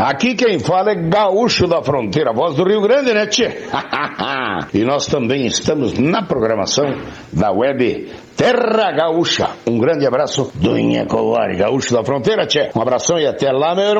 Aqui quem fala é Gaúcho da Fronteira, voz do Rio Grande, né, tchê? E nós também estamos na programação da web Terra Gaúcha. Um grande abraço do Inha Covari, Gaúcho da Fronteira, tchê. Um abração e até lá, meu irmão.